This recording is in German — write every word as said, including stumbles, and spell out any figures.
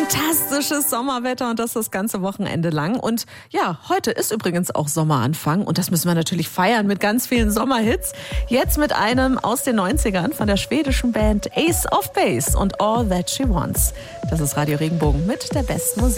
Fantastisches Sommerwetter und das das ganze Wochenende lang. Und ja, heute ist übrigens auch Sommeranfang und das müssen wir natürlich feiern mit ganz vielen Sommerhits. Jetzt mit einem aus den neunzigern von der schwedischen Band Ace of Base und All That She Wants. Das ist Radio Regenbogen mit der besten Musik.